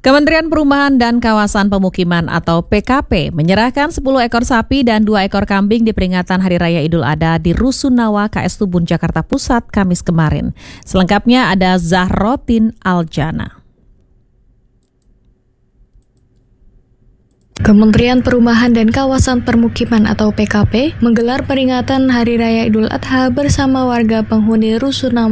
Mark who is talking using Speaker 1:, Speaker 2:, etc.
Speaker 1: Kementerian Perumahan dan Kawasan Pemukiman atau PKP menyerahkan 10 ekor sapi dan 2 ekor kambing di peringatan Hari Raya Idul Adha di Rusunawa KS Tubun, Jakarta Pusat, Kamis kemarin. Selengkapnya ada Zahrotin Aljana.
Speaker 2: Kementerian Perumahan dan Kawasan Permukiman atau PKP menggelar peringatan Hari Raya Idul Adha bersama warga penghuni Rusunawa